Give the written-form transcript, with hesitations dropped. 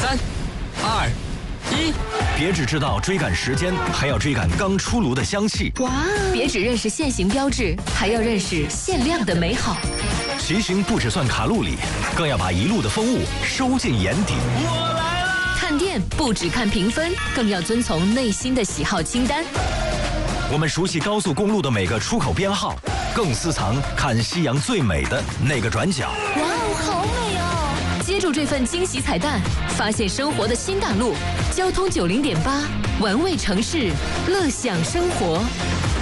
3、2、1， 别只知道追赶时间，还要追赶刚出炉的香气。 哇！别只认识现行标志，还要认识限量的美好。 骑行不只算卡路里，更要把一路的风物收进眼底。 我来了！ 看店不只看评分，更要遵从内心的喜好清单。 我们熟悉高速公路的每个出口编号，更私藏看夕阳最美的那个转角。 哇哦，好美哦！接住这份惊喜彩蛋，发现生活的新大陆。交通90.8，玩味城市，乐享生活。